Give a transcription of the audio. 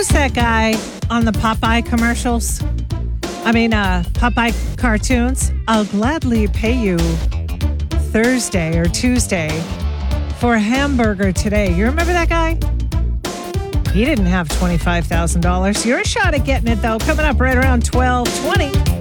was that guy on the Popeye commercials? Popeye cartoons. I'll gladly pay you Thursday or Tuesday for a hamburger today. You remember that guy? He didn't have $25,000. Your shot at getting it, though, coming up right around 12:20.